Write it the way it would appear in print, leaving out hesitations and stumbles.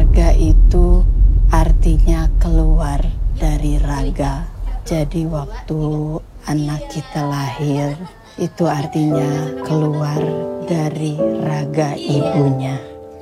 Raga itu artinya keluar dari raga. Jadi waktu anak kita lahir, itu artinya keluar dari raga ibunya.